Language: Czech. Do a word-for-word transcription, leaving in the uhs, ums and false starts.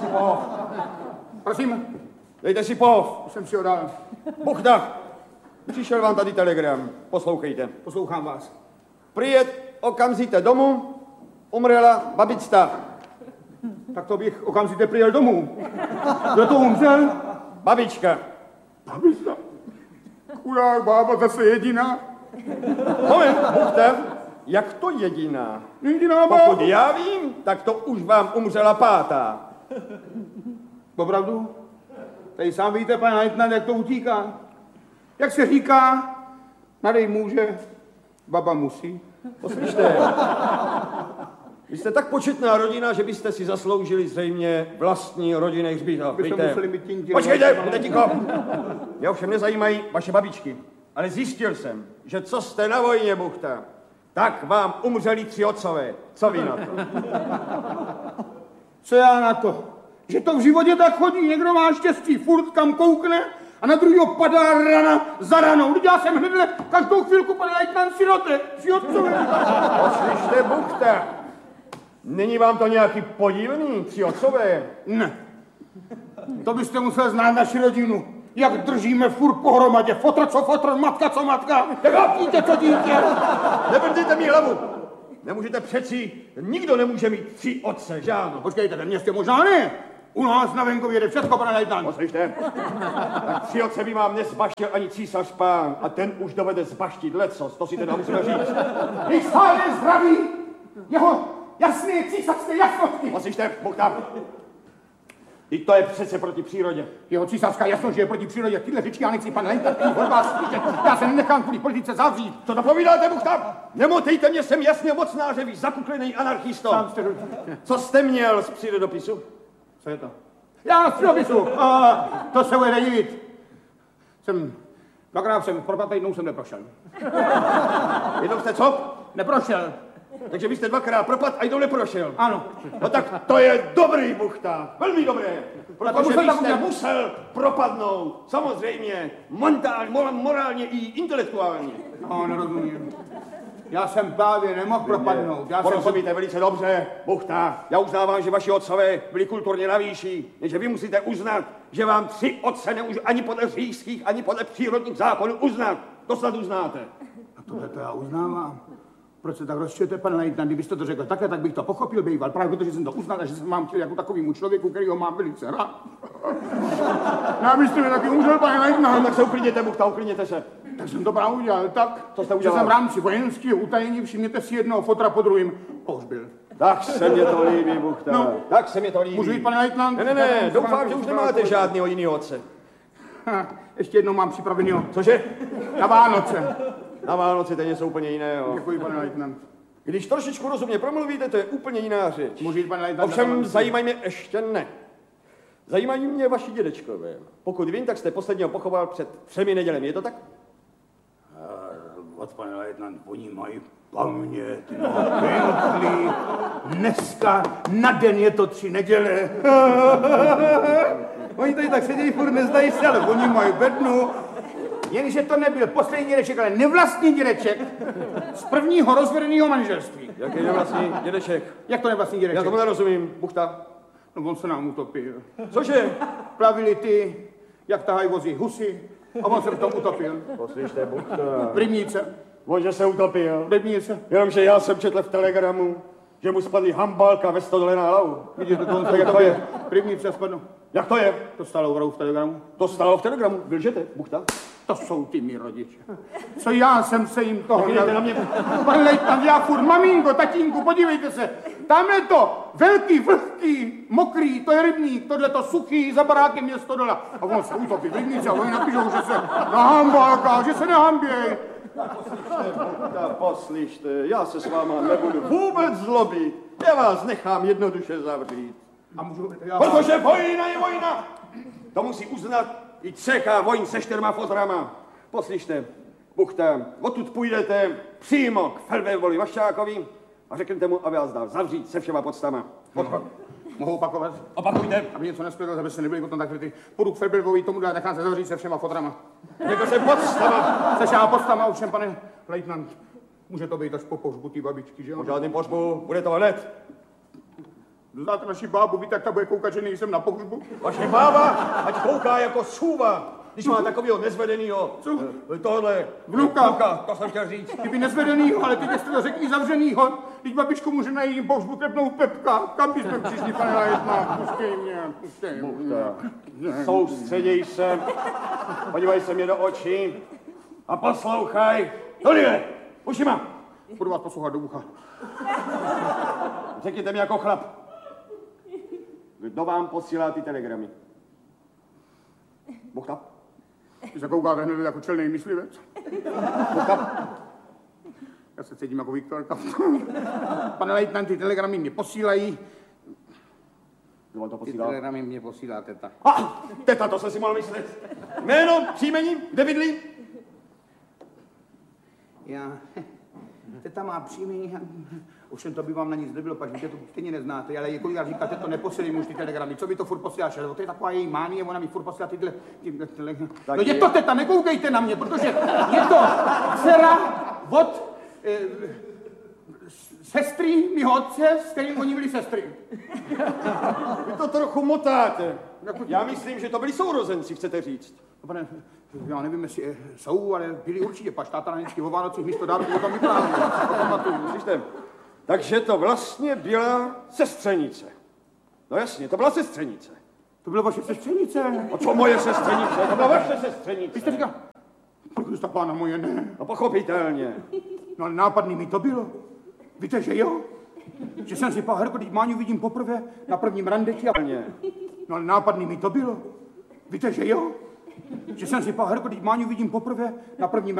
si pohov. Prosím? Dejte si pohov. Už jsem si ho dal. Buchta, přišel vám tady telegram. Poslouchejte. Poslouchám vás. Přijet okamžitě domů, umřela babička. Tak to bych okamžitě přijel domů. Kdo to umřel? Babička. Babička? Chudák bába zase jediná. Moment, Buchta, jak to jediná? Jediná bába. Pokud já vím, tak to už vám umřela pátá. Opravdu? Tady sám víte, pane Leitnant, jak to utíká. Jak se říká, nadej může, baba musí. Poslyšte, vy jste tak početná rodina, že byste si zasloužili zřejmě vlastní rodinný hřbitov. Počkejte, buďte ticho. Mě ovšem nezajímají vaše babičky, ale zjistil jsem, že co jste na vojně, Buchta, tak vám umřeli tři otcové. Co vy na to? Co já na to? Že to v životě tak chodí, někdo má štěstí, furt kam koukne a na druhýho padá rana za ranou. Lidi, já jsem hnedle každou chvilku, pane Leitnant, synote, tři otcové. Poslyšte, Buchta, není vám to nějaký podivný, tři otcové? Ne. To byste musel znát naši rodinu. Jak držíme furt pohromadě. Fotr co fotr, matka co matka. Dítě co dítě. Nebrdejte mi hlavu. Nemůžete přeci, nikdo nemůže mít tři otce, že ano? Počkejte, ve městě možná ne. U nás na venkově jde všechno, pane Leitnant. Poslyšte, tak tři otce by vám nezbaštil ani císař pán a ten už dovede zbaštit lecos, to si teda musíme říct. Když stále zdraví, jeho jasné císařské jasnosti. Poslyšte, Buchta. I to je přece proti přírodě. Jeho císařská jasnost, že je proti přírodě. Tyhle řeči já nechci, pane Leitnant, od vás slyšet. Já se nenechám kvůli politice zavřít. Co to povídáte, Buchta? Nemotejte mě, jsem jasně mocnářevý, zakuklený anarchisto. Jste... Co jste měl z přírodopisu? Co je to? Já z přírodopisu. A, to se bude divit. Jsem, dvakrát jsem, propadl, jednou jsem neprošel. Jednou jste co? Neprošel. Takže vy jste dvakrát propad a jednou neprošel. Ano. No tak to je dobrý, Buchta, velmi dobré. Protože vy jste musel propadnout, samozřejmě, montál, morálně i intelektuálně. No, nerozumím. Já jsem právě nemohl propadnout. Já Porozumíte jsem... velice dobře, Buchta. Já uznávám, že vaši otcové byli kulturně na výši, jenže vy musíte uznat, že vám tři otce nemůžu ani podle říšských, ani podle přírodních zákonů uznat. To snad uznáte. A tohle to já uznávám. Proč se tak rozčujete, pane Leitnant? Kdybyste to řekl takhle, tak bych to pochopil, býval. Právě protože jsem to uznal a že jsem vám chtěl jako takovýmu člověku, který ho mám velice rád. Já byste mi taky umřel, pane Leitnant. No, tak se uklidněte, Buchta, uklidněte se. Tak jsem to právě udělal tak, co jste udělal? Že jsem v rámci vojenského utajení, všimněte si jednoho fotra po druhým, pohřbil. Tak se mě to líbí, Buchta. No, tak se mě to líbí. Můžu jít, pane Leitnant? Ne, ne, ne, doufám, že už nemáte žádného jiného otce. Ha, ještě jednou mám připravenýho. Cože? Na Vánoce. Na Vánoce to je něco úplně jiného. Děkuji, pane Leitnant. Když trošičku rozumně promluvíte, to je úplně jiná řeč. Můžu jít, pane Leitnant? Ovšem zajímají mě ještě ne. Zajímají mě vaši dědečkové. Pokud vím, tak jste posledního pochoval před třemi nedělemi, je to tak? Od pane Leitnant, oni mají paměť, no, pěkný. Dneska na den je to tři neděle. Oni tady tak sedějí, furt nezdají se, ale oni mají bednu. Jenže to nebyl poslední dědeček, ale nevlastní dědeček z prvního rozvedeného manželství. Jaký nevlastní dědeček? Jak to nevlastní dědeček? Já tomu nerozumím, Buchta. No on se nám utopil. Cože? Plavili ty, jak tahají vozy husy, a on se v tom utopil. Poslyšte, Buchta. V rybníce. On, že se utopil. V rybníce. Jenomže já jsem četl v telegramu, že mu spadly hambálka ve stodole na hlavu. Vidíte, to on se jak to je? V rybníce spadlo. Jak to je? To stalo v telegramu. To stalo v telegramu, vylžete, Buchta. To jsou ty mý rodiče. Co já jsem se jim toho... Podívejte na mě. Pan Leitnant, já furt, maminko, tatínku, podívejte se. Tamhle to, velký, vlhký, mokrý, to je rybník, tohle to suchý, za barákem je stodola. A on se utopí v rybníce a oni napíšou, že se nahambálká, že se nehamběj. Poslyšte, Buchta, poslyšte, já se s váma nebudu vůbec zlobit. Já vás nechám jednoduše zavřít. A můžu... Já... Protože vojna je vojna. To musí uznat i třeká vojn se čtyřma fotrama. Poslyšte, Buchta, odtud půjdete přímo k Felvévoli Vaščákovi a řeknete mu, aby vás dal zavřít se všema podstama. Odchod. Mohu opakovat? Opakujte. Aby něco nespěl, aby se nebyli potom tak ty. Půjdu k Felvévovi, tomu dá, nechám se zavřít se všema fotrama. Řekl jsem podstama. Se všema podstama, ovšem, pane Leitnant, může to být až po pohřbu té babičky, že jo? Po žádným pohřbu, bude to hned. Znáte naši bábu, víte, jak ta bude koukat, že nejsem na pohřbu? Vaše bába, ať kouká jako sůva, když má takovýho nezvedenýho, Co? tohle, Vnuka. vnuka, to jsem chtěl říct. Kdyby nezvedenýho, ale teď jste to řekli zavřenýho. Teď babičku může na jejím pohřbu klepnout Pepka. Kam bychom přišli, pane Lajetná? Puštěj mě, puštěj mě. Soustředěj se, podívej se mě do očí a poslouchaj. Tohle, ušima. Budu vás poslouchat do ucha. Řekněte mi jako chlap, kdo vám posílá ty telegramy? Buchta? Vy se koukáte hned jako čelnej myslivec. Buchta? Já se cítím jako Viktorka. Pane lejtnant, ty telegramy mě posílají. Kdo vám to Ty posílá? telegramy mě posílá teta. Ah, teta, to jsem si mohl myslet. Jméno, příjmení, kde bydlí? Já... Teta má příjmení, ovšem to by vám na nic nebylo, pač víte, to stejně neznáte, ale kolikrát říkáte, to neposílej už ty telegramy, co vy to furt posíláš, ale to je taková její mánie, ona mi furt posílá tyhle, tyhle telegramy. No je to teta, nekoukejte na mě, protože je to dcera od e, sestry mýho otce, s kterým oni byli sestry. Vy to trochu motáte. Já myslím, že to byli sourozenci, chcete říct. No, pane, já nevím, jestli jsou, ale byli určitě, pač táta na vždycky o Vánocích místo dárku tam vyprávěl. Slyšte, takže to vlastně byla sestřenice. No jasně, to byla sestřenice. To byla vaše sestřenice. A co moje sestřenice? To byla vaše sestřenice. Vy jste říkal, Krista pána moje, ne. No pochopitelně. No ale nápadný mi to bylo. Víte, že jo? Že jsem si Herko, teď Máňu vidím poprvé na prvním randeti a... No ale nápadný mi to bylo. Víte, že jo? Že jsem si Herko, teď Máňu vidím poprvé na prvním